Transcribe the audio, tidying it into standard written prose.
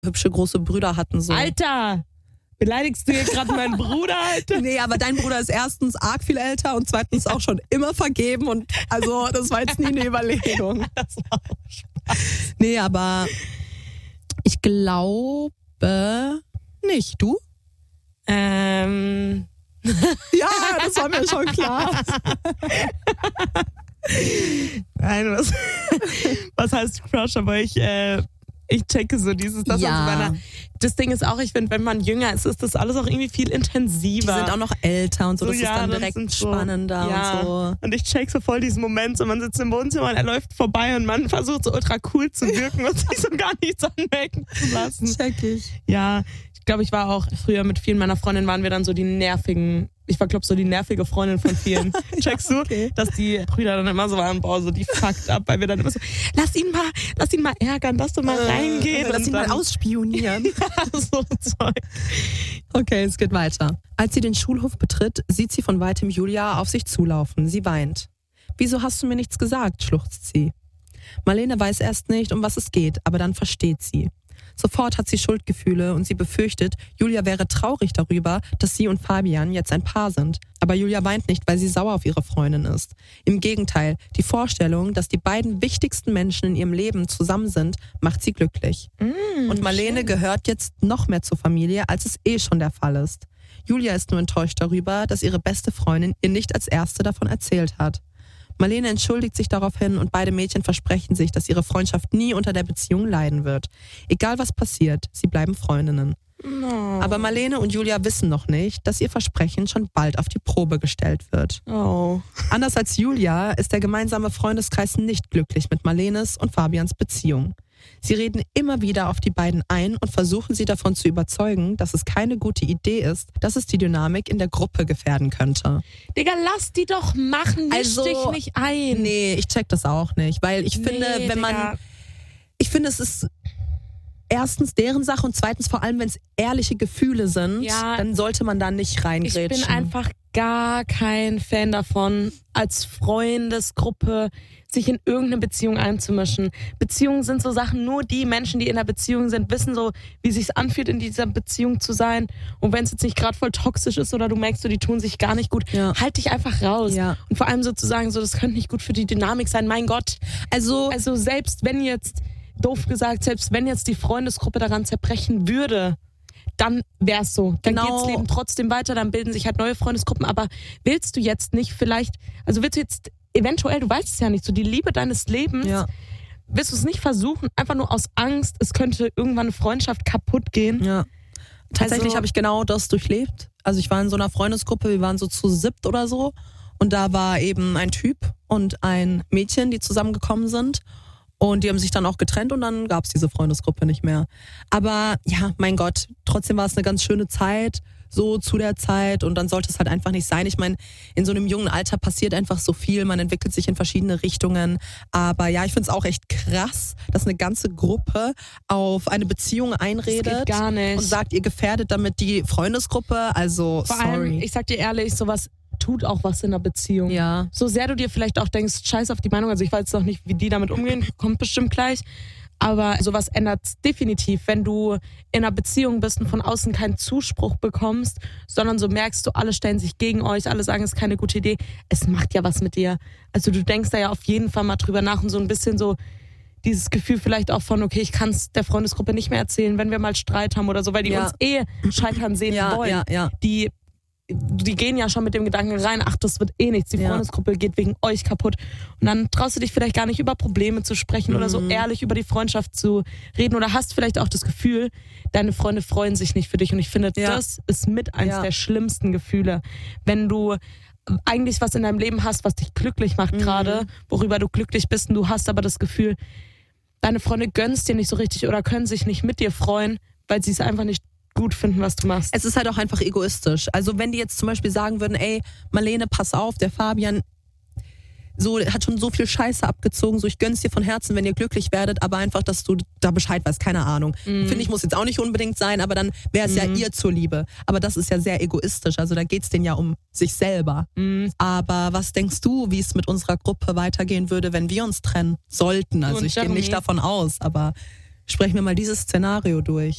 hübsche große Brüder hatten. So. Alter! Beleidigst du hier gerade meinen Bruder, Alter? Nee, aber dein Bruder ist erstens arg viel älter und zweitens auch schon immer vergeben. Und also das war jetzt nie eine Überlegung. Das war auch Spaß. Nee, aber ich glaube nicht. Du? Ja, das war mir schon klar. Nein, was heißt Crush? Aber ich checke so dieses, das Ja. und so weiter. Das Ding ist auch, ich finde, wenn man jünger ist, ist das alles auch irgendwie viel intensiver. Die sind auch noch älter und so, das ist dann direkt sind spannender und so. Und ich check so voll diesen Moment, so man sitzt im Wohnzimmer und er läuft vorbei und man versucht so ultra cool zu wirken und sich so gar nichts anmerken zu lassen. Check ich. Ja, ich glaube, ich war auch früher mit vielen meiner Freundinnen, waren wir dann so die nervige Freundin von vielen. Checkst du, okay. dass die Brüder dann immer so waren, boah, so die fucked up, weil wir dann immer so, lass ihn mal ärgern, lass doch mal reingehen. Lass ihn mal ausspionieren. Ja, so Zeug. Okay, es geht weiter. Als sie den Schulhof betritt, sieht sie von weitem Julia auf sich zulaufen. Sie weint. Wieso hast du mir nichts gesagt, schluchzt sie. Marlene weiß erst nicht, um was es geht, aber dann versteht sie. Sofort hat sie Schuldgefühle und sie befürchtet, Julia wäre traurig darüber, dass sie und Fabian jetzt ein Paar sind. Aber Julia weint nicht, weil sie sauer auf ihre Freundin ist. Im Gegenteil, die Vorstellung, dass die beiden wichtigsten Menschen in ihrem Leben zusammen sind, macht sie glücklich. Und Marlene gehört jetzt noch mehr zur Familie, als es schon der Fall ist. Julia ist nur enttäuscht darüber, dass ihre beste Freundin ihr nicht als Erste davon erzählt hat. Marlene entschuldigt sich daraufhin und beide Mädchen versprechen sich, dass ihre Freundschaft nie unter der Beziehung leiden wird. Egal was passiert, sie bleiben Freundinnen. Oh. Aber Marlene und Julia wissen noch nicht, dass ihr Versprechen schon bald auf die Probe gestellt wird. Oh. Anders als Julia ist der gemeinsame Freundeskreis nicht glücklich mit Marlenes und Fabians Beziehung. Sie reden immer wieder auf die beiden ein und versuchen sie davon zu überzeugen, dass es keine gute Idee ist, dass es die Dynamik in der Gruppe gefährden könnte. Digga, lass die doch machen, misch dich nicht ein. Nee, ich check das auch nicht, weil ich finde, ich finde, es ist erstens deren Sache und zweitens vor allem, wenn es ehrliche Gefühle sind, dann sollte man da nicht reingrätschen. Ich bin einfach gar kein Fan davon, als Freundesgruppe sich in irgendeine Beziehung einzumischen. Beziehungen sind so Sachen, nur die Menschen, die in einer Beziehung sind, wissen so, wie es sich anfühlt, in dieser Beziehung zu sein. Und wenn es jetzt nicht gerade voll toxisch ist oder du merkst, so, die tun sich gar nicht gut, halt dich einfach raus. Ja. Und vor allem sozusagen, so, das könnte nicht gut für die Dynamik sein. Mein Gott. Also selbst wenn jetzt, doof gesagt, selbst wenn jetzt die Freundesgruppe daran zerbrechen würde, dann wär's so. Dann geht's Leben trotzdem weiter, dann bilden sich halt neue Freundesgruppen. Aber willst du jetzt nicht vielleicht, also willst du jetzt eventuell, du weißt es ja nicht, so die Liebe deines Lebens, willst du es nicht versuchen, einfach nur aus Angst, es könnte irgendwann eine Freundschaft kaputt gehen? Ja. Tatsächlich habe ich genau das durchlebt. Also ich war in so einer Freundesgruppe, wir waren so zu 7 oder so und da war eben ein Typ und ein Mädchen, die zusammengekommen sind. Und die haben sich dann auch getrennt und dann gab es diese Freundesgruppe nicht mehr. Aber ja, mein Gott, trotzdem war es eine ganz schöne Zeit, so zu der Zeit. Und dann sollte es halt einfach nicht sein. Ich meine, in so einem jungen Alter passiert einfach so viel. Man entwickelt sich in verschiedene Richtungen. Aber ja, ich finde es auch echt krass, dass eine ganze Gruppe auf eine Beziehung einredet. Das geht gar nicht. Und sagt, ihr gefährdet damit die Freundesgruppe. Also, Vor allem, ich sag dir ehrlich, sowas tut auch was in einer Beziehung. Ja. So sehr du dir vielleicht auch denkst, scheiß auf die Meinung, also ich weiß jetzt noch nicht, wie die damit umgehen, kommt bestimmt gleich, aber sowas ändert definitiv, wenn du in einer Beziehung bist und von außen keinen Zuspruch bekommst, sondern so merkst du, alle stellen sich gegen euch, alle sagen, es ist keine gute Idee, es macht ja was mit dir. Also du denkst da ja auf jeden Fall mal drüber nach und so ein bisschen so dieses Gefühl vielleicht auch von, okay, ich kann es der Freundesgruppe nicht mehr erzählen, wenn wir mal Streit haben oder so, weil die uns scheitern sehen wollen. Die gehen ja schon mit dem Gedanken rein, ach, das wird nichts, die Freundesgruppe geht wegen euch kaputt. Und dann traust du dich vielleicht gar nicht über Probleme zu sprechen oder so ehrlich über die Freundschaft zu reden oder hast vielleicht auch das Gefühl, deine Freunde freuen sich nicht für dich. Und ich finde, das ist mit eins der schlimmsten Gefühle. Wenn du eigentlich was in deinem Leben hast, was dich glücklich macht gerade, worüber du glücklich bist und du hast aber das Gefühl, deine Freunde gönn's dir nicht so richtig oder können sich nicht mit dir freuen, weil sie es einfach nicht gut finden, was du machst. Es ist halt auch einfach egoistisch. Also wenn die jetzt zum Beispiel sagen würden, ey, Marlene, pass auf, der Fabian so hat schon so viel Scheiße abgezogen, so ich gönn's dir von Herzen, wenn ihr glücklich werdet, aber einfach, dass du da Bescheid weißt, keine Ahnung. Finde ich, muss jetzt auch nicht unbedingt sein, aber dann wäre es ja ihr zur Liebe. Aber das ist ja sehr egoistisch, also da geht's denen ja um sich selber. Aber was denkst du, wie es mit unserer Gruppe weitergehen würde, wenn wir uns trennen sollten? Also ich gehe nicht davon aus, aber sprechen wir mal dieses Szenario durch.